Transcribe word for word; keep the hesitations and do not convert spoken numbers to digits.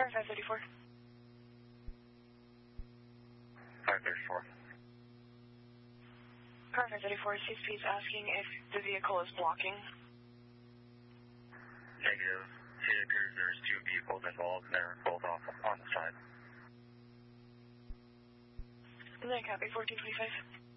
Car five thirty-four. five thirty-four. Car five thirty-four, C S P is asking if the vehicle is blocking. Negative. It appears there's two vehicles involved and they're both off on the side. And then copy fourteen twenty-five.